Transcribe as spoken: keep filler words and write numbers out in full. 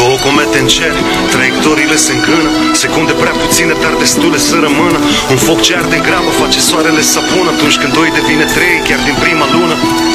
Două comete în cer, traiectoriile se încână, secunde prea puține, dar destule să rămână. Un foc ce arde grabă face soarele să apună, atunci când doi devine trei, chiar din prima lună.